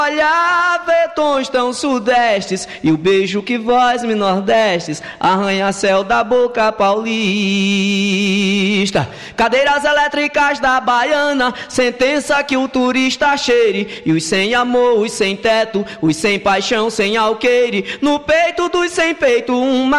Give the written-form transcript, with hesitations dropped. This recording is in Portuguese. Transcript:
Olha, vetões tão sudestes e o beijo que vós me nordestes, arranha-céu da boca paulista. Cadeiras elétricas da baiana, sentença que o turista cheire. E os sem amor, os sem teto, os sem paixão, sem alqueire. No peito dos sem peito, uma